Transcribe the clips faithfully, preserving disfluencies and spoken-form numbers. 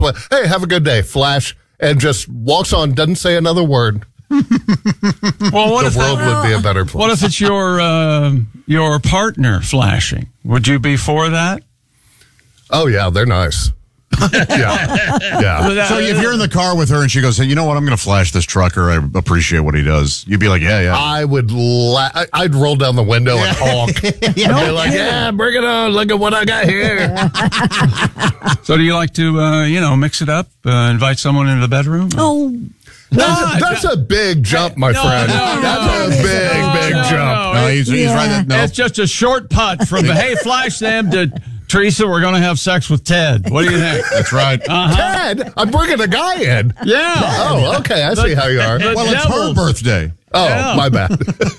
play, hey, have a good day, flash, and just walks on, doesn't say another word. Well, what the if world that, would be a better place. What if it's your uh, your partner flashing? Would you be for that? Oh, yeah, they're nice. yeah. yeah. So if you're in the car with her and she goes, hey, you know what, I'm going to flash this trucker. I appreciate what he does. You'd be like, yeah, yeah. I would, la- I'd roll down the window and honk. yeah. I'd be like, yeah, bring it on. Look at what I got here. So do you like to, uh, you know, mix it up, uh, invite someone into the bedroom? Oh, That's, that's a big jump, my No, friend. no, no, that's no, a big, no, big no, jump. no. No, he's, he's Yeah. right. That, no. It's just a short putt from the, hey, flash them to, Teresa, we're going to have sex with Ted. What do you think? That's right. Uh-huh. Ted, I'm bringing a guy in. Yeah. Oh, okay. I see how you are. the Well, it's her devils. birthday. Oh, Yeah. my bad.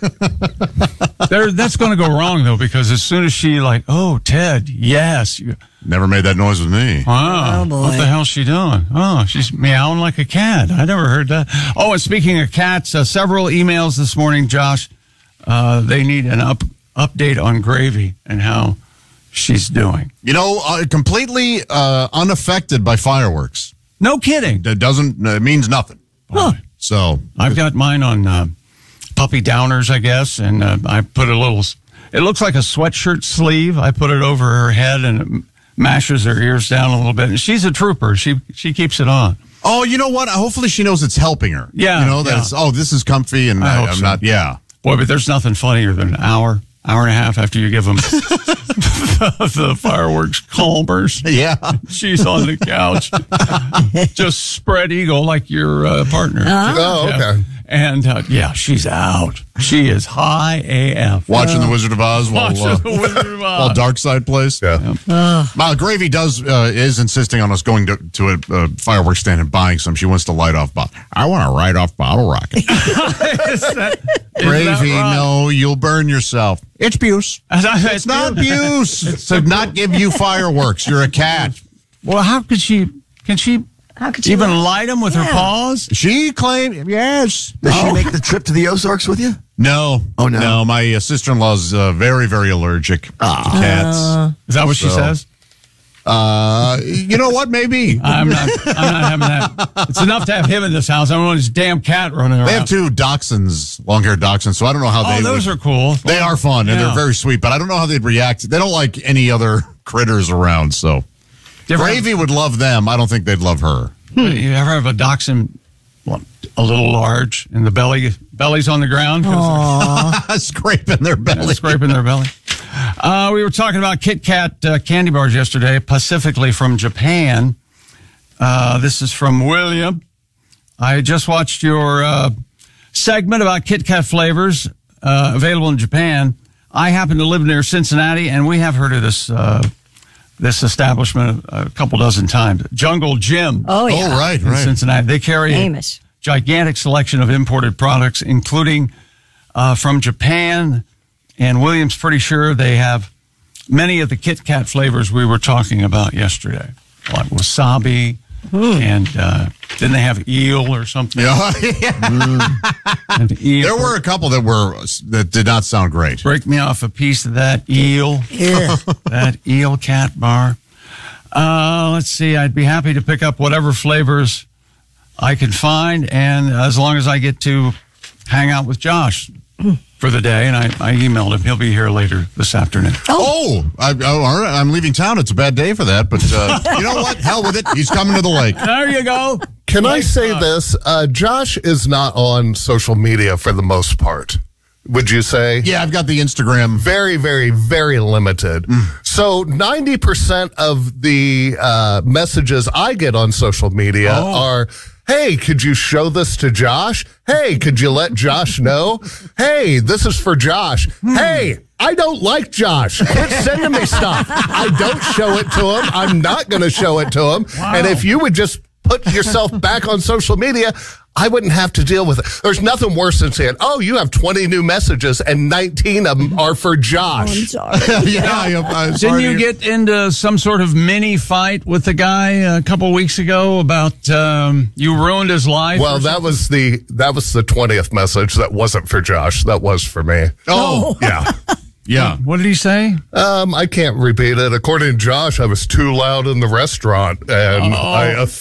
There, that's going to go wrong, though, because as soon as she, like, oh, Ted, yes. You, Never made that noise with me. wow. Oh, boy. What the hell's she doing? Oh, she's meowing like a cat. I never heard that. Oh, and speaking of cats, uh, several emails this morning, Josh. Uh, they need an up update on Gravy and how she's doing. You know, uh, completely uh, unaffected by fireworks. No kidding. That doesn't, it means nothing. Huh. So, I've got mine on uh, puppy downers, I guess, and uh, I put a little, it looks like a sweatshirt sleeve. I put it over her head and it mashes her ears down a little bit. And she's a trooper. She she keeps it on. oh, you know what? Hopefully she knows it's helping her. Yeah, You know, that yeah. it's, oh, this is comfy and I I hope I'm so. not, yeah. Boy, but there's nothing funnier than an hour, hour and a half after you give them the fireworks calmers. Yeah. She's on the couch, just spread eagle like your uh, partner. Oh, Yeah. okay. And uh, yeah, she's out. She is high A F. Watching The Wizard of Oz while, Watching uh, the Wizard of Oz. while Dark Side plays. Yeah. Uh, Gravy does uh, is insisting on us going to, to a uh, fireworks stand and buying some. She wants to light off bottle. I want to light off bottle rocket. Is that- is Gravy, that right? no, you'll burn yourself. It's abuse. It's not abuse. It's to not give you fireworks. You're a cat. Well, how could she? Can she how could you even lie? light them with her Yeah. paws? She claimed yes. Does she make the trip to the Ozarks with you? No. Oh, no. No, my uh, sister-in-law's uh, very, very allergic to cats. Is that what she So- says? Uh, you know what? Maybe. I'm not. I'm not having that. It's enough to have him in this house. I don't want his damn cat running around. They have two dachshunds, long-haired dachshunds, so I don't know how Oh, they those would, are cool. They are fun, and Yeah. they're very sweet, but I don't know how they'd react. They don't like any other critters around, so. Different- Gravy would love them. I don't think they'd love her. You ever have a dachshund well, a little large and the belly belly's on the ground? Scraping their belly. Yeah, scraping their belly. Uh, we were talking about Kit Kat uh, candy bars yesterday, specifically from Japan. Uh, this is from William. I just watched your uh, segment about Kit Kat flavors uh, available in Japan. I happen to live near Cincinnati, and we have heard of this uh, this establishment a couple dozen times. Jungle Jim Oh, yeah. Oh, right, in right. Cincinnati. They carry Famous. a gigantic selection of imported products, including uh, from Japan. And William's pretty sure they have many of the Kit Kat flavors we were talking about yesterday, like wasabi, and uh, didn't they have eel or something? Yeah. And eel. There were a couple that were that did not sound great. Break me off a piece of that eel, Yeah. that eel cat bar. Uh, let's see. I'd be happy to pick up whatever flavors I can find, and as long as I get to hang out with Josh for the day, and I, I emailed him. He'll be here later this afternoon. Oh, I, oh, all right. I'm leaving town. It's a bad day for that, but uh, you know what? Hell with it. He's coming to the lake. There you go. Can I say this? Uh, Josh is not on social media for the most part. Would you say? Yeah, I've got the Instagram. Very, very, very limited. So ninety percent of the uh, messages I get on social media Oh. are, hey, could you show this to Josh? Hey, could you let Josh know? Hey, this is for Josh. Hey, I don't like Josh. Quit sending me stuff. I don't show it to him. I'm not going to show it to him. And if you would just put yourself back on social media, I wouldn't have to deal with it. There's nothing worse than saying, oh, you have twenty new messages and nineteen of them are for I'm Josh. sorry. yeah, I, I'm Didn't sorry you to- get into some sort of mini fight with the guy a couple weeks ago about um, you ruined his life? Well, or that something? was the that was the twentieth message that wasn't for Josh. That was for me. Oh, Yeah. Yeah. What did he say? Um, I can't repeat it. According to Josh, I was too loud in the restaurant, and Oh. I